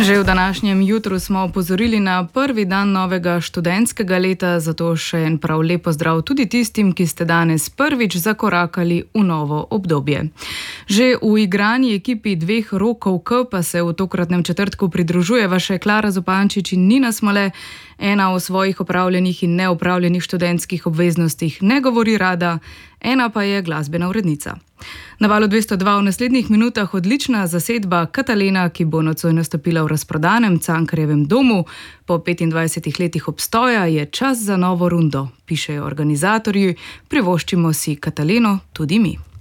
Že v današnjem jutru smo opozorili na prvi dan novega študentskega leta, zato še en prav lep pozdrav tudi tistim, ki ste danes prvič zakorakali v novo obdobje. Že v igrani ekipi dveh Rokov K pa se v tokratnem četrtku pridružujeva še Klara Zupančič in Nina Smole. Ena o svojih opravljenih in neopravljenih študentskih obveznostih ne govori rada, ena pa je glasbena urednica. Na Valu 202 v naslednjih minutah odlična zasedba Katalena, ki bo nocoj nastopila v razprodanem Cankarjevem domu. Po 25 letih obstoja je čas za novo rundo, pišejo organizatorji, privoščimo si Kataleno tudi mi.